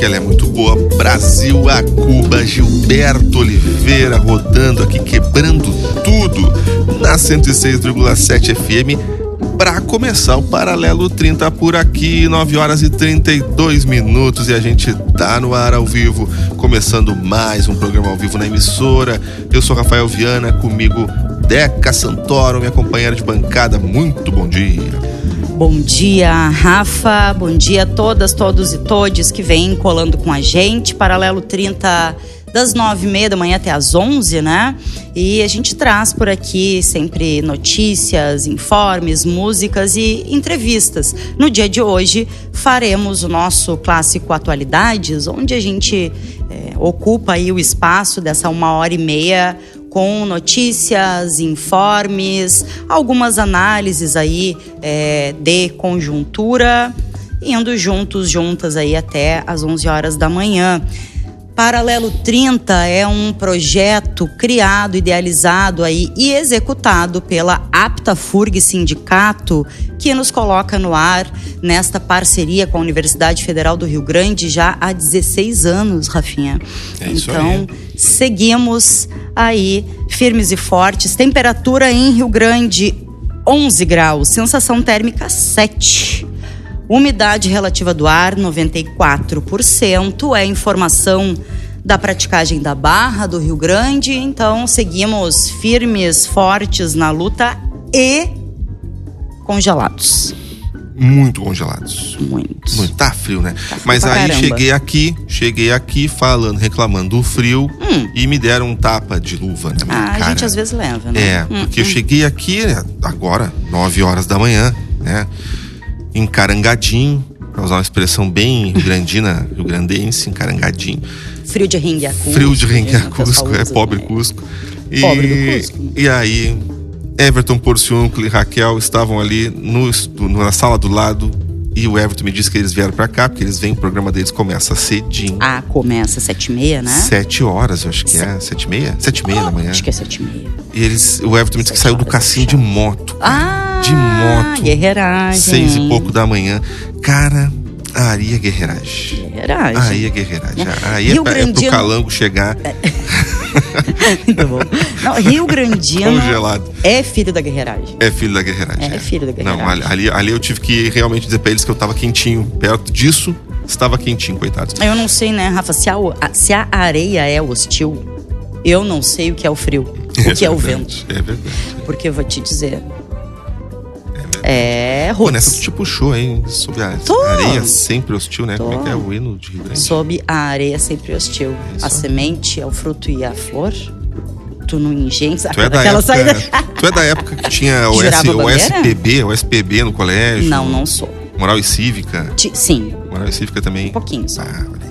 que ela é muito boa. Brasil a Cuba, Gilberto Oliveira rodando aqui, quebrando tudo na 106,7 FM. Para começar o Paralelo 30 por aqui, 9 horas e 32 minutos, e a gente tá no ar ao vivo, começando mais um programa ao vivo na emissora. Eu sou Rafael Viana, comigo Deca Santoro, minha companheira de bancada. Muito bom dia. Bom dia, Rafa. Bom dia a todas, todos e todes que vêm colando com a gente. Paralelo 30 das 9h30 da manhã até as 11, né? E a gente traz por aqui sempre notícias, informes, músicas e entrevistas. No dia de hoje faremos o nosso clássico Atualidades, onde a gente ocupa aí o espaço dessa 1h30 com notícias, informes, algumas análises aí de conjuntura, indo juntas aí até as 11 horas da manhã. Paralelo 30 é um projeto criado, idealizado aí e executado pela APTAFURG Sindicato, que nos coloca no ar nesta parceria com a Universidade Federal do Rio Grande já há 16 anos, Rafinha. É isso então, aí. Seguimos aí firmes e fortes. Temperatura em Rio Grande, 11 graus. Sensação térmica, 7. Umidade relativa do ar, 94%. É informação da praticagem da Barra do Rio Grande. Então, seguimos firmes, fortes na luta e congelados. Muito congelados. Muito. Tá frio, né? Tá frio. Mas aí caramba. cheguei aqui falando, reclamando do frio e me deram um tapa de luva na minha cara. A gente às vezes leva, né? Porque eu cheguei aqui agora, 9 horas da manhã, né? Encarangadinho, pra usar uma expressão bem rio-grandense, encarangadinho. Frio de ringue a Cusco. Frio de ringue a Cusco, pobre Cusco. Pobre do Cusco. E aí, Everton Porciúncula e Raquel estavam ali na sala do lado, e o Everton me disse que eles vieram pra cá, porque eles vêm, o programa deles começa cedinho. Começa 7h30, né? 7 horas, eu acho que é. 7h30? 7h30 da manhã. Acho que é 7h30. E o Everton me disse que saiu do cassino de moto. De moto. Guerreiragem. 6 e pouco da manhã. Cara, aí é guerreiragem. Aí é guerreiragem. Aí é pro calango chegar. Muito bom. Não, Rio Grandino congelado. É filho da guerreiragem. É filho da guerreiragem. É filho da guerreiragem. Não, ali eu tive que realmente dizer pra eles que eu tava quentinho. Perto disso, estava quentinho, coitados. Eu não sei, né, Rafa, se a areia é hostil, eu não sei o que é o frio, o que é o vento. É verdade. Porque eu vou te dizer. Pô, nessa tu te puxou, hein? Sobre a areia sempre hostil, né? Como é que é o hino de Rio Grande? Sob a areia sempre hostil. A semente, é o fruto e a flor. Tu não engenhas. Tu é da época que tinha o SPB no colégio? Não sou. Moral e Cívica? Sim. Moral e Cívica também? Um pouquinho só.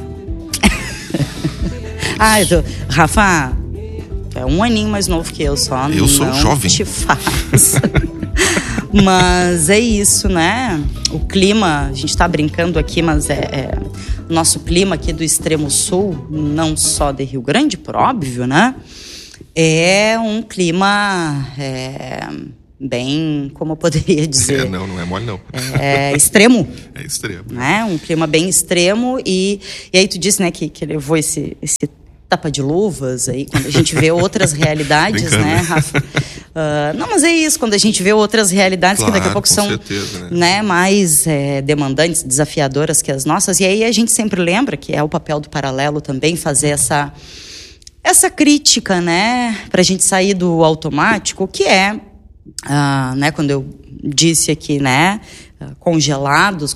Olha. Rafa, é um aninho mais novo que eu só. Eu sou jovem. Te faz. Mas é isso, né? O clima, a gente tá brincando aqui, mas o nosso clima aqui do extremo sul, não só de Rio Grande, por óbvio, né? É um clima bem, como eu poderia dizer? Não é mole, não. É extremo. É extremo. Né? Um clima bem extremo. E aí tu disse, né, que levou esse tapa de luvas aí, quando a gente vê outras realidades, né, Rafa? Não, mas é isso, quando a gente vê outras realidades, claro, que daqui a pouco são certeza, né, mais demandantes, desafiadoras que as nossas, e aí a gente sempre lembra que é o papel do Paralelo também fazer essa crítica, né, pra gente sair do automático, que né, quando eu disse aqui, né, congeladas,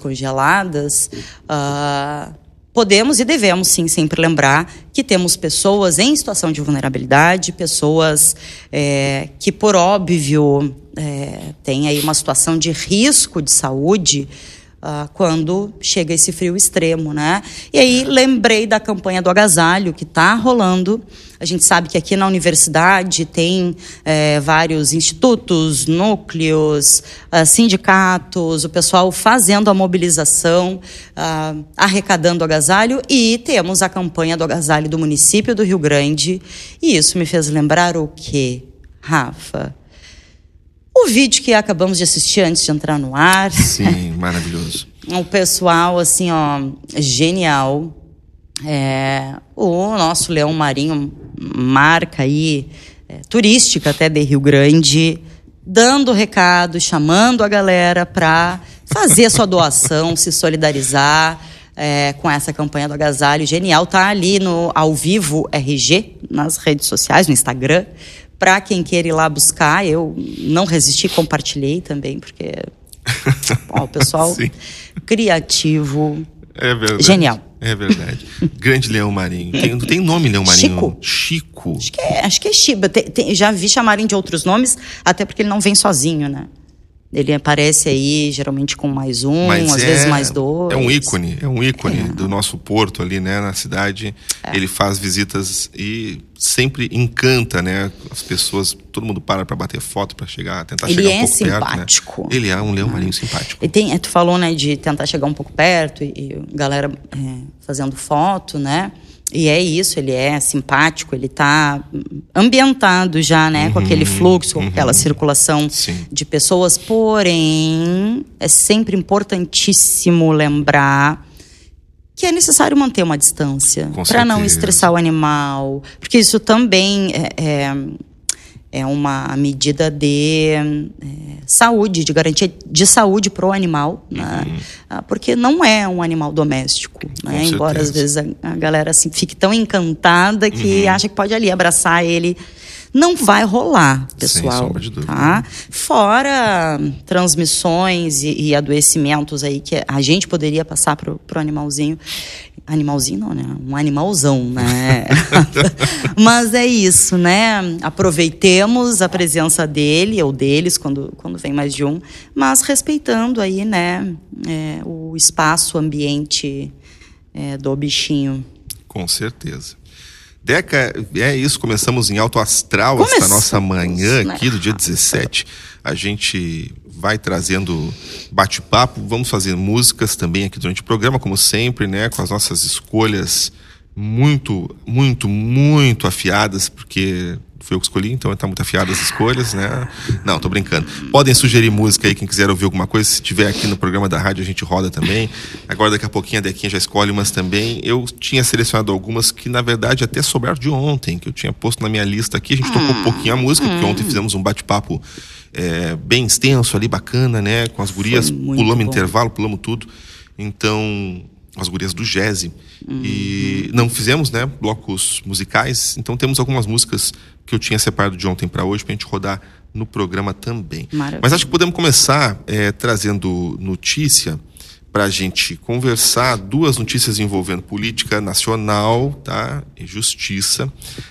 podemos e devemos, sim, sempre lembrar que temos pessoas em situação de vulnerabilidade, pessoas que, por óbvio, têm aí uma situação de risco de saúde quando chega esse frio extremo, né? E aí lembrei da campanha do agasalho que está rolando. A gente sabe que aqui na universidade tem vários institutos, núcleos, sindicatos, o pessoal fazendo a mobilização, arrecadando agasalho, e temos a campanha do agasalho do município do Rio Grande. E isso me fez lembrar o quê, Rafa? O vídeo que acabamos de assistir antes de entrar no ar. Sim, maravilhoso. O pessoal, assim, ó, genial. O nosso leão marinho, marca aí turística até de Rio Grande, dando recado, chamando a galera para fazer a sua doação, se solidarizar com essa campanha do agasalho genial. Tá ali no Ao Vivo RG, nas redes sociais, no Instagram, para quem queira ir lá buscar. Eu não resisti, compartilhei também, porque o pessoal criativo, é verdade, genial. É verdade. Grande leão marinho. Tem nome leão marinho? Chico. Acho que é Shiba. Já vi chamarem de outros nomes, até porque ele não vem sozinho, né? Ele aparece aí, geralmente com mais um, às vezes mais dois. É um ícone do nosso porto ali, né, na cidade. Ele faz visitas e sempre encanta, né, as pessoas. Todo mundo para bater foto, para tentar chegar um pouco simpático. Perto, né? Ele é um leão marinho simpático. E tu falou, né, de tentar chegar um pouco perto e galera fazendo foto, né? E é isso, ele é simpático, ele tá ambientado já, né, com aquele fluxo, com aquela circulação de pessoas. Porém, é sempre importantíssimo lembrar que é necessário manter uma distância para não estressar o animal, porque isso também é uma medida de saúde, de garantia de saúde para o animal, né? Porque não é um animal doméstico, né? Embora às vezes a galera assim, fique tão encantada que acha que pode ali abraçar ele. Não vai rolar, pessoal. Sem sombra de dúvida. Tá? Fora transmissões e adoecimentos aí que a gente poderia passar pro animalzinho. Animalzinho não, né? Um animalzão, né? Mas é isso, né? Aproveitemos a presença dele ou deles quando vem mais de um, mas respeitando aí, né? O espaço, o ambiente do bichinho. Com certeza. Deca, é isso, começamos em alto astral essa nossa manhã aqui do dia 17. A gente vai trazendo bate-papo, vamos fazer músicas também aqui durante o programa, como sempre, né? Com as nossas escolhas muito, muito, muito afiadas, porque foi eu que escolhi, então tá muito afiada as escolhas, né? Não, tô brincando. Podem sugerir música aí, quem quiser ouvir alguma coisa, se tiver aqui no programa da rádio a gente roda também. Agora daqui a pouquinho a Dequinha já escolhe umas também. Eu tinha selecionado algumas que na verdade até sobraram de ontem, que eu tinha posto na minha lista aqui. A gente tocou um pouquinho a música, porque ontem fizemos um bate-papo bem extenso ali, bacana, né? Com as gurias, pulamos intervalo, pulamos tudo. Então, as gurias do Jazzy. E não fizemos, né, blocos musicais, então temos algumas músicas que eu tinha separado de ontem para hoje pra gente rodar no programa também. Maravilha. Mas acho que podemos começar trazendo notícia pra gente conversar, duas notícias envolvendo política nacional, tá, e justiça,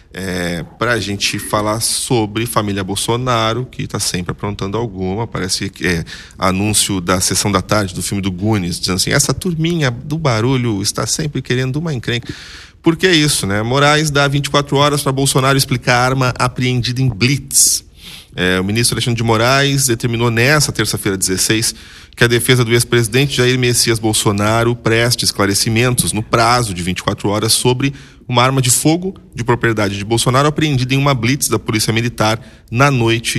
pra gente falar sobre família Bolsonaro, que tá sempre aprontando alguma. Parece que anúncio da sessão da tarde do filme do Goonies, dizendo assim, essa turminha do barulho está sempre querendo uma encrenca. Porque é isso, né? Moraes dá 24 horas para Bolsonaro explicar a arma apreendida em Blitz. O ministro Alexandre de Moraes determinou nessa terça-feira 16 que a defesa do ex-presidente Jair Messias Bolsonaro preste esclarecimentos no prazo de 24 horas sobre uma arma de fogo de propriedade de Bolsonaro apreendida em uma blitz da Polícia Militar na noite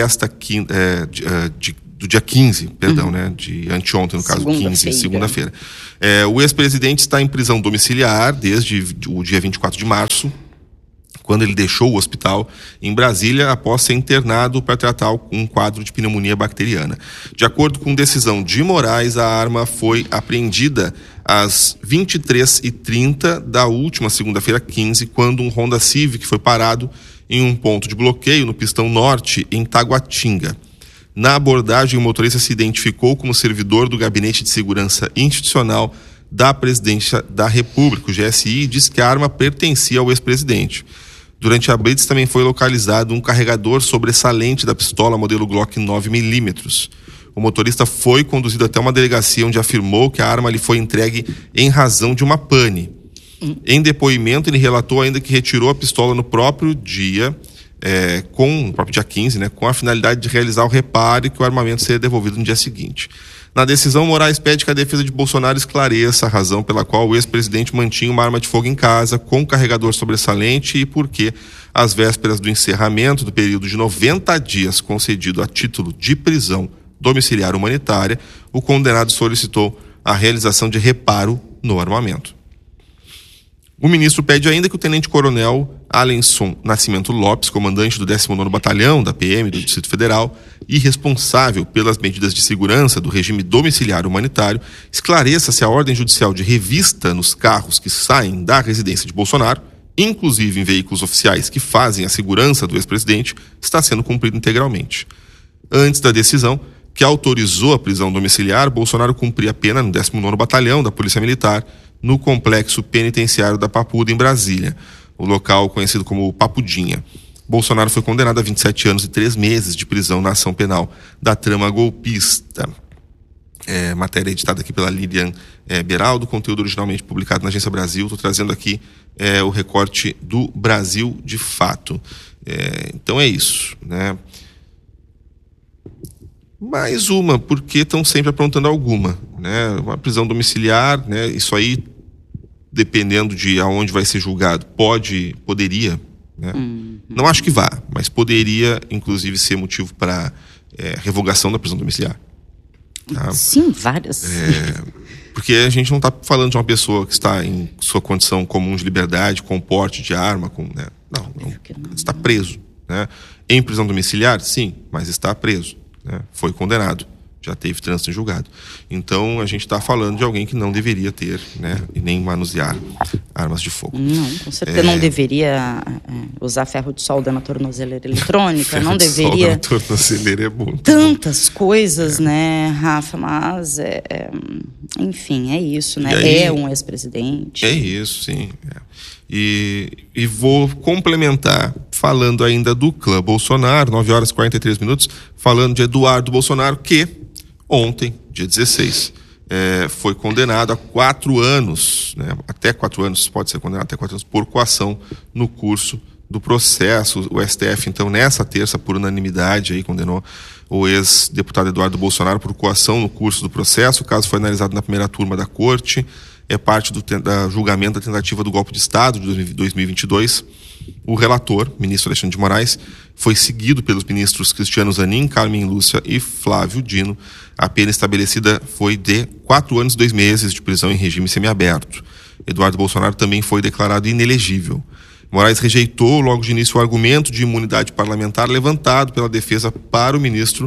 do dia 15, perdão, né? De anteontem, no caso, 15, segunda-feira. O ex-presidente está em prisão domiciliar desde o dia 24 de março, quando ele deixou o hospital em Brasília após ser internado para tratar um quadro de pneumonia bacteriana. De acordo com decisão de Moraes, a arma foi apreendida às 23h30 da última segunda-feira 15, quando um Honda Civic foi parado em um ponto de bloqueio no Pistão Norte, em Taguatinga. Na abordagem, o motorista se identificou como servidor do Gabinete de Segurança Institucional da Presidência da República, o GSI, e disse que a arma pertencia ao ex-presidente. Durante a blitz também foi localizado um carregador sobressalente da pistola modelo Glock 9mm. O motorista foi conduzido até uma delegacia onde afirmou que a arma lhe foi entregue em razão de uma pane. Em depoimento, ele relatou ainda que retirou a pistola no próprio dia, no próprio dia 15, né, com a finalidade de realizar o reparo e que o armamento seria devolvido no dia seguinte. Na decisão, Moraes pede que a defesa de Bolsonaro esclareça a razão pela qual o ex-presidente mantinha uma arma de fogo em casa com carregador sobressalente e por que, às vésperas do encerramento do período de 90 dias concedido a título de prisão domiciliar humanitária, o condenado solicitou a realização de reparo no armamento. O ministro pede ainda que o tenente-coronel Alenson Nascimento Lopes, comandante do 19º Batalhão da PM do Distrito Federal e responsável pelas medidas de segurança do regime domiciliar humanitário, esclareça se a ordem judicial de revista nos carros que saem da residência de Bolsonaro, inclusive em veículos oficiais que fazem a segurança do ex-presidente, está sendo cumprida integralmente. Antes da decisão, que autorizou a prisão domiciliar, Bolsonaro cumpria a pena no 19º Batalhão da Polícia Militar, no complexo penitenciário da Papuda, em Brasília, o local conhecido como Papudinha. Bolsonaro foi condenado a 27 anos e 3 meses de prisão na ação penal da trama golpista. Matéria editada aqui pela Lilian Beraldo, conteúdo originalmente publicado na Agência Brasil. Estou trazendo aqui o recorte do Brasil de Fato. Então é isso, né? Mais uma, porque estão sempre aprontando alguma, né? Uma prisão domiciliar, né? Isso aí, dependendo de aonde vai ser julgado, poderia, né? Não acho que vá, mas poderia, inclusive, ser motivo para revogação da prisão domiciliar. Tá? Sim, várias. Porque a gente não está falando de uma pessoa que está em sua condição comum de liberdade, com porte de arma, né? Não, está preso, né? Em prisão domiciliar, sim, mas está preso, né? Foi condenado, já teve trânsito em julgado. Então a gente está falando de alguém que não deveria ter, né, e nem manusear armas de fogo. Não, com certeza não deveria usar ferro de solda na tornozeleira eletrônica, não deveria. Na tornozeleira é bom. Tantas coisas, né, Rafa? Mas enfim, é isso, né? Aí, é um ex-presidente. É isso, sim. E vou complementar falando ainda do clã Bolsonaro, 9h43, falando de Eduardo Bolsonaro, que ontem, dia 16, foi condenado a 4 anos, né, até 4 anos, pode ser condenado até 4 anos, por coação no curso do processo. O STF, então, nessa terça, por unanimidade, aí, condenou o ex-deputado Eduardo Bolsonaro por coação no curso do processo. O caso foi analisado na primeira turma da corte, é parte do julgamento da tentativa do golpe de Estado de 2022. O relator, ministro Alexandre de Moraes, foi seguido pelos ministros Cristiano Zanin, Carmen Lúcia e Flávio Dino. A pena estabelecida foi de 4 anos e 2 meses de prisão em regime semiaberto. Eduardo Bolsonaro também foi declarado inelegível. Moraes rejeitou logo de início o argumento de imunidade parlamentar levantado pela defesa para o ministro...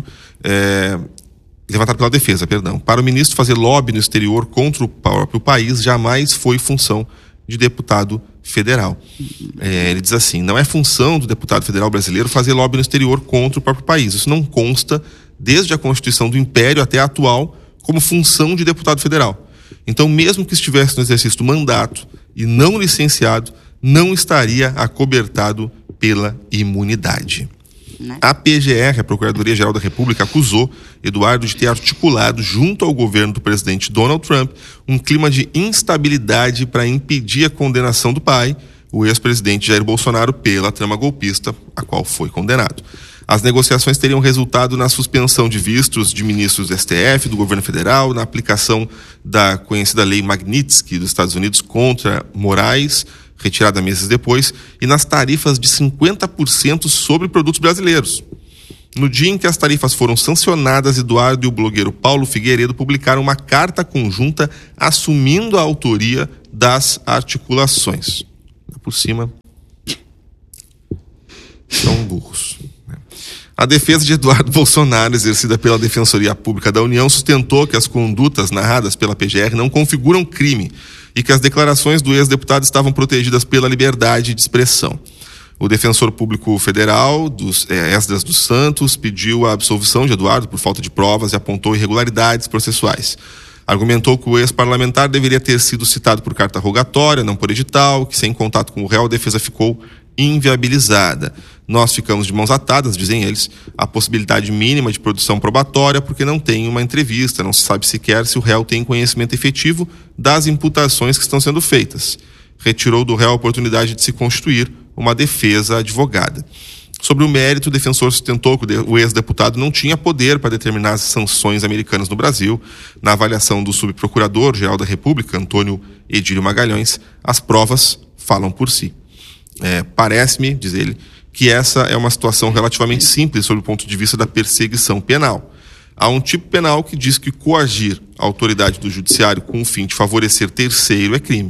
Para o ministro, fazer lobby no exterior contra o próprio país jamais foi função de deputado federal. Ele diz assim: não é função do deputado federal brasileiro fazer lobby no exterior contra o próprio país. Isso não consta, desde a Constituição do Império até a atual, como função de deputado federal. Então, mesmo que estivesse no exercício do mandato e não licenciado, não estaria acobertado pela imunidade. A PGR, a Procuradoria-Geral da República, acusou Eduardo de ter articulado, junto ao governo do presidente Donald Trump, um clima de instabilidade para impedir a condenação do pai, o ex-presidente Jair Bolsonaro, pela trama golpista, a qual foi condenado. As negociações teriam resultado na suspensão de vistos de ministros do STF, do governo federal, na aplicação da conhecida lei Magnitsky dos Estados Unidos contra Moraes, retirada meses depois, e nas tarifas de 50% sobre produtos brasileiros. No dia em que as tarifas foram sancionadas, Eduardo e o blogueiro Paulo Figueiredo publicaram uma carta conjunta assumindo a autoria das articulações. Por cima, são burros. A defesa de Eduardo Bolsonaro, exercida pela Defensoria Pública da União, sustentou que as condutas narradas pela PGR não configuram crime e que as declarações do ex-deputado estavam protegidas pela liberdade de expressão. O defensor público federal, Esdras dos Santos, pediu a absolvição de Eduardo por falta de provas e apontou irregularidades processuais. Argumentou que o ex-parlamentar deveria ter sido citado por carta rogatória, não por edital, que sem contato com o réu a defesa ficou inviabilizada. Nós ficamos de mãos atadas, dizem eles, a possibilidade mínima de produção probatória porque não tem uma entrevista, não se sabe sequer se o réu tem conhecimento efetivo das imputações que estão sendo feitas. Retirou do réu a oportunidade de se constituir uma defesa advogada. Sobre o mérito, o defensor sustentou que o ex-deputado não tinha poder para determinar as sanções americanas no Brasil. Na avaliação do subprocurador-geral da República, Antônio Edílio Magalhães, as provas falam por si. Parece-me, diz ele, que essa é uma situação relativamente simples sob o ponto de vista da perseguição penal. Há um tipo penal que diz que coagir a autoridade do judiciário com o fim de favorecer terceiro é crime.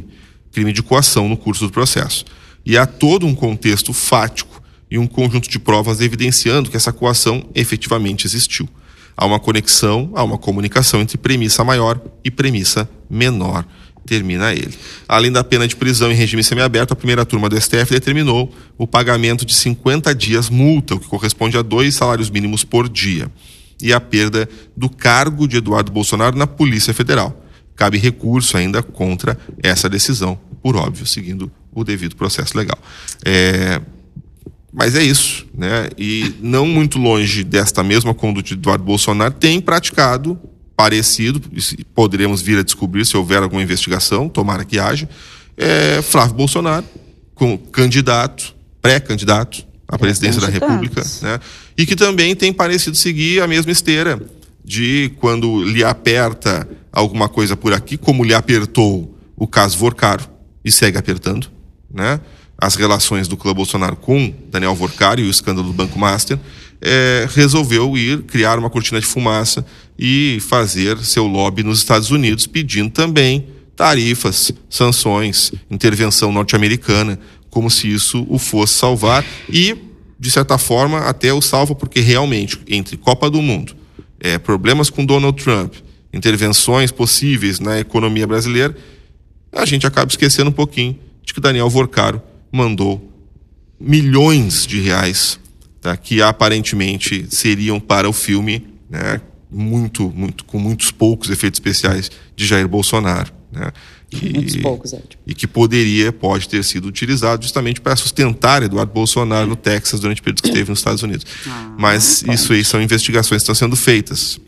crime de coação no curso do processo. E há todo um contexto fático e um conjunto de provas evidenciando que essa coação efetivamente existiu. Há uma conexão, há uma comunicação entre premissa maior e premissa menor, termina ele. Além da pena de prisão em regime semiaberto, a primeira turma do STF determinou o pagamento de 50 dias multa, o que corresponde a 2 salários mínimos por dia, e a perda do cargo de Eduardo Bolsonaro na Polícia Federal. Cabe recurso ainda contra essa decisão, por óbvio, seguindo o devido processo legal. Mas é isso, né? E não muito longe desta mesma conduta de Eduardo Bolsonaro, tem praticado parecido, poderemos vir a descobrir se houver alguma investigação, tomara que haja, Flávio Bolsonaro, pré-candidato à presidência da República, né? E que também tem parecido seguir a mesma esteira de quando lhe aperta alguma coisa por aqui, como lhe apertou o caso Vorcaro, e segue apertando, né? As relações do clã Bolsonaro com Daniel Vorcaro e o escândalo do Banco Master, resolveu criar uma cortina de fumaça e fazer seu lobby nos Estados Unidos, pedindo também tarifas, sanções, intervenção norte-americana, como se isso o fosse salvar e, de certa forma, até o salva, porque realmente, entre Copa do Mundo, problemas com Donald Trump, intervenções possíveis na economia brasileira, a gente acaba esquecendo um pouquinho de que Daniel Vorcaro mandou milhões de reais, tá, que aparentemente seriam para o filme, né, com muitos poucos efeitos especiais de Jair Bolsonaro, né, e que pode ter sido utilizado justamente para sustentar Eduardo Bolsonaro no Texas durante o período que esteve nos Estados Unidos. Mas isso aí são investigações que estão sendo feitas.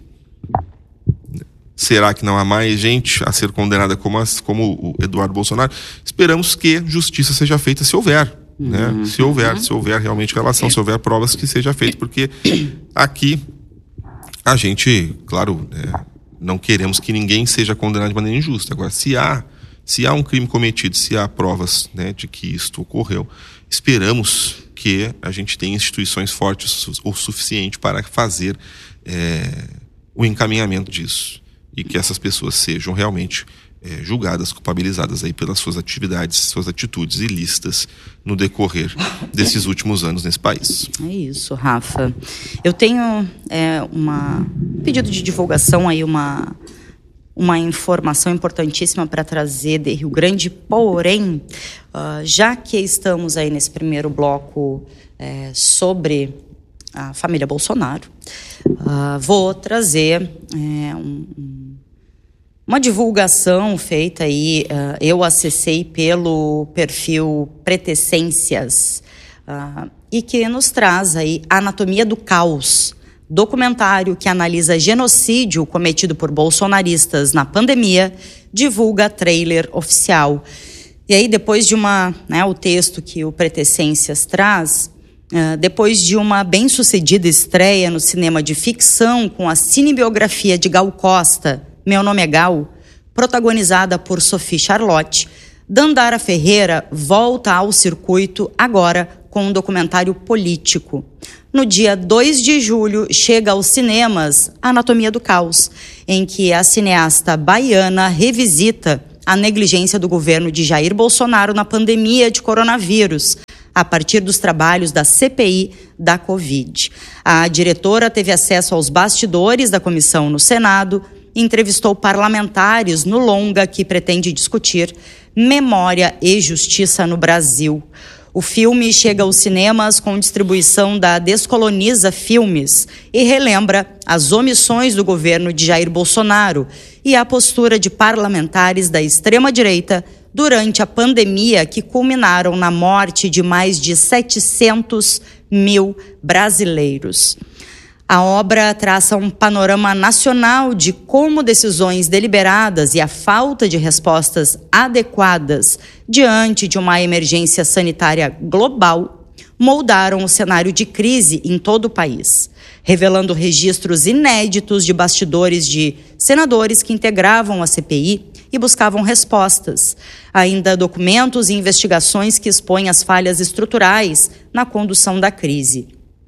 Será que não há mais gente a ser condenada como o Eduardo Bolsonaro? Esperamos que justiça seja feita se houver, né? Se houver realmente relação, se houver provas, que seja feito, porque aqui a gente, claro, não queremos que ninguém seja condenado de maneira injusta. Agora, se há um crime cometido, se há provas, né, de que isto ocorreu, esperamos que a gente tenha instituições fortes o suficiente para fazer o encaminhamento disso. E que essas pessoas sejam realmente julgadas, culpabilizadas aí pelas suas atividades, suas atitudes ilícitas no decorrer desses últimos anos nesse país. É isso, Rafa. Eu tenho pedido de divulgação aí, uma informação importantíssima para trazer de Rio Grande, porém, já que estamos aí nesse primeiro bloco sobre a família Bolsonaro, vou trazer uma divulgação feita aí, eu acessei pelo perfil Pretessências, e que nos traz aí Anatomia do Caos, documentário que analisa genocídio cometido por bolsonaristas na pandemia, divulga trailer oficial. E aí, depois de o texto que o Pretessências traz, depois de uma bem-sucedida estreia no cinema de ficção com a cinebiografia de Gal Costa, Meu Nome é Gal, protagonizada por Sophie Charlotte, Dandara Ferreira volta ao circuito agora com um documentário político. No dia 2 de julho, chega aos cinemas Anatomia do Caos, em que a cineasta baiana revisita a negligência do governo de Jair Bolsonaro na pandemia de coronavírus, a partir dos trabalhos da CPI da Covid. A diretora teve acesso aos bastidores da comissão no Senado, entrevistou parlamentares no longa que pretende discutir memória e justiça no Brasil. O filme chega aos cinemas com distribuição da Descoloniza Filmes e relembra as omissões do governo de Jair Bolsonaro e a postura de parlamentares da extrema-direita durante a pandemia, que culminaram na morte de mais de 700 mil brasileiros. A obra traça um panorama nacional de como decisões deliberadas e a falta de respostas adequadas diante de uma emergência sanitária global moldaram o cenário de crise em todo o país, revelando registros inéditos de bastidores de senadores que integravam a CPI e buscavam respostas. Ainda documentos e investigações que expõem as falhas estruturais na condução da crise.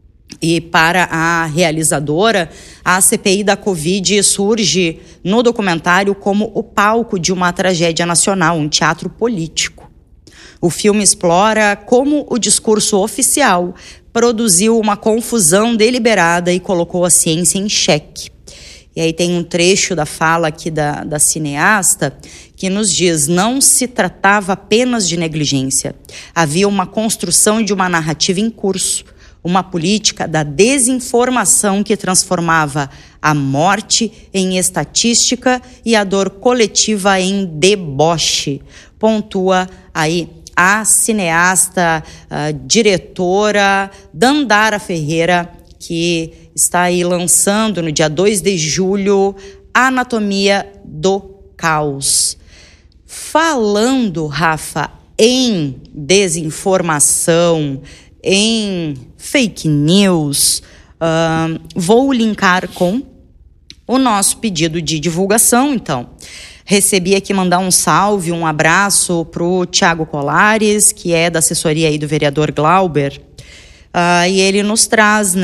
E para a realizadora, a CPI da Covid surge no documentário como o palco de uma tragédia nacional, um teatro político. O filme explora como o discurso oficial produziu uma confusão deliberada e colocou a ciência em xeque. E aí tem um trecho da fala aqui da cineasta que nos diz: não se tratava apenas de negligência. Havia uma construção de uma narrativa em curso, uma política da desinformação que transformava a morte em estatística e a dor coletiva em deboche. Pontua aí a cineasta, a diretora Dandara Ferreira, que está aí lançando no dia 2 de julho Anatomia do Caos. Falando, Rafa, em desinformação, em fake news, vou linkar com o nosso pedido de divulgação, então. Recebi aqui mandar um salve, um abraço para o Tiago Colares, que é da assessoria aí do vereador Glauber. E ele nos traz,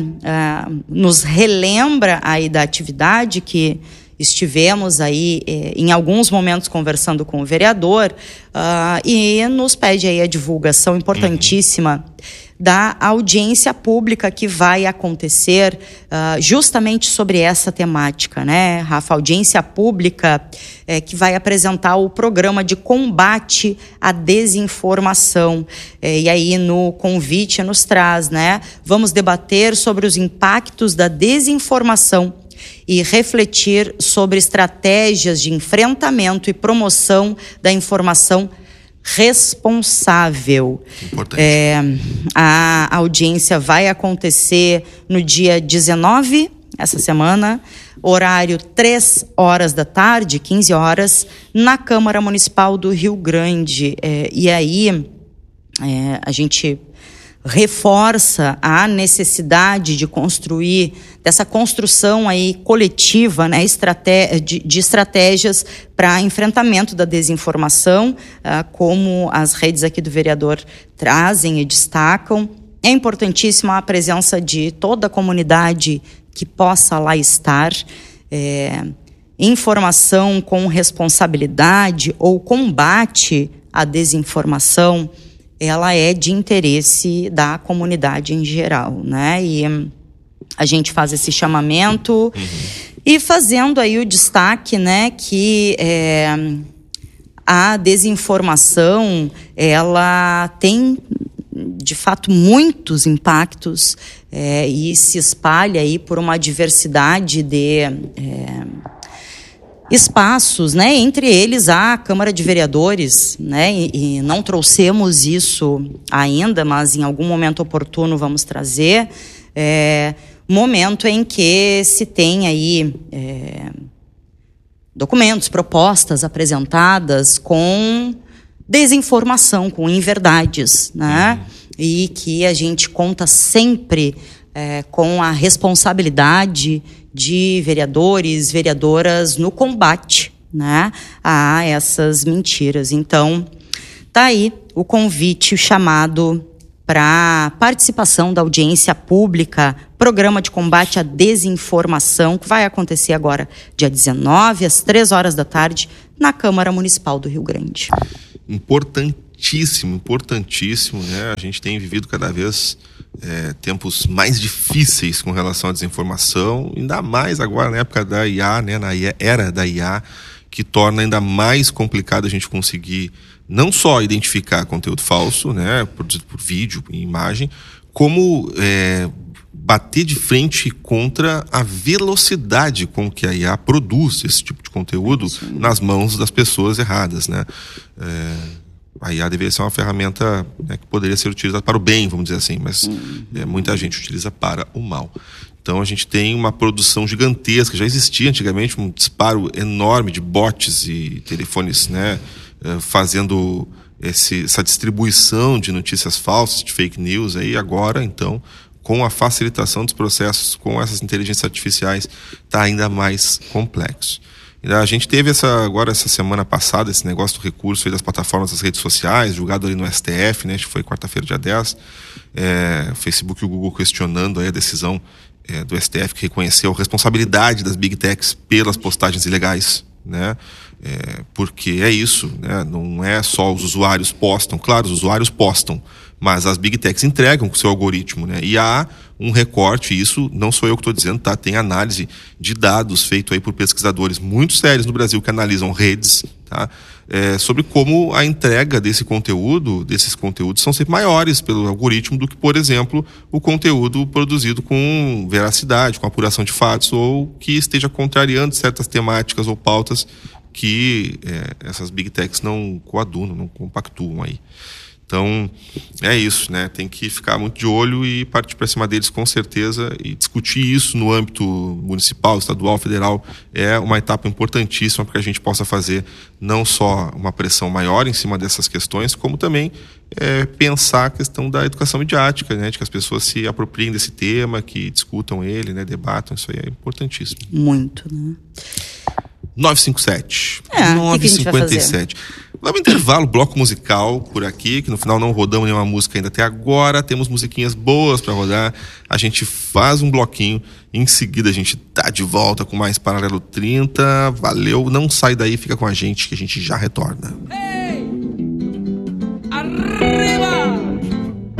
nos relembra aí da atividade que estivemos aí em alguns momentos conversando com o vereador, e nos pede aí a divulgação importantíssima da audiência pública que vai acontecer justamente sobre essa temática, né, Rafa? Audiência pública que vai apresentar o programa de combate à desinformação. E aí no convite nos traz, né? Vamos debater sobre os impactos da desinformação e refletir sobre estratégias de enfrentamento e promoção da informação responsável. Importante. A audiência vai acontecer no dia 19, essa semana, horário 3 horas da tarde, 15 horas, na Câmara Municipal do Rio Grande. E aí a gente reforça a necessidade de construir, dessa construção aí coletiva, né, de estratégias para enfrentamento da desinformação, como as redes aqui do vereador trazem e destacam. É importantíssima a presença de toda a comunidade que possa lá estar. Informação com responsabilidade ou combate à desinformação, ela é de interesse da comunidade em geral, né? E a gente faz esse chamamento e fazendo aí o destaque, né, que a desinformação, ela tem, de fato, muitos impactos e se espalha aí por uma diversidade de espaços, né? Entre eles a Câmara de Vereadores, né? E não trouxemos isso ainda, mas em algum momento oportuno vamos trazer. Momento em que se tem aí documentos, propostas apresentadas com desinformação, com inverdades, né? E que a gente conta sempre com a responsabilidade de vereadores, vereadoras no combate, né, a essas mentiras. Então, tá aí o convite, o chamado para participação da audiência pública, programa de combate à desinformação, que vai acontecer agora, dia 19, às 3 horas da tarde, na Câmara Municipal do Rio Grande. Importantíssimo, né? A gente tem vivido cada vez tempos mais difíceis com relação à desinformação, ainda mais agora na época da IA, né? Na era da IA, que torna ainda mais complicado a gente conseguir não só identificar conteúdo falso, né, produzido por vídeo e imagem, como bater de frente contra a velocidade com que a IA produz esse tipo de conteúdo nas mãos das pessoas erradas, né? A IA deveria ser uma ferramenta, né, que poderia ser utilizada para o bem, vamos dizer assim, mas muita gente utiliza para o mal. Então a gente tem uma produção gigantesca, já existia antigamente um disparo enorme de bots e telefones, né, fazendo essa distribuição de notícias falsas, de fake news. Aí agora, então, com a facilitação dos processos, com essas inteligências artificiais, está ainda mais complexo. A gente teve agora essa semana passada esse negócio do recurso aí das plataformas das redes sociais, julgado ali no STF, né? Acho que foi quarta-feira, dia 10. O Facebook e o Google questionando aí a decisão do STF, que reconheceu a responsabilidade das Big Techs pelas postagens ilegais, né? Porque é isso, né? Não é só os usuários postam, claro, os usuários postam, mas as Big Techs entregam com o seu algoritmo, né? E há um recorte, isso não sou eu que estou dizendo, tá? Tem análise de dados feito aí por pesquisadores muito sérios no Brasil que analisam redes, tá? Sobre como a entrega desses conteúdos são sempre maiores pelo algoritmo do que, por exemplo, o conteúdo produzido com veracidade, com apuração de fatos, ou que esteja contrariando certas temáticas ou pautas que essas Big Techs não coadunam, não compactuam aí. Então, é isso, né? Tem que ficar muito de olho e partir para cima deles com certeza, e discutir isso no âmbito municipal, estadual, federal, é uma etapa importantíssima para que a gente possa fazer não só uma pressão maior em cima dessas questões, como também pensar a questão da educação midiática, né? De que as pessoas se apropriem desse tema, que discutam ele, né? Debatam, isso aí é importantíssimo. Muito, né? 9h57. O que a gente vai fazer? Vamos intervalo, bloco musical por aqui, que no final não rodamos nenhuma música ainda até agora. Temos musiquinhas boas para rodar. A gente faz um bloquinho. Em seguida a gente tá de volta com mais Paralelo 30. Valeu, não sai daí, fica com a gente que a gente já retorna.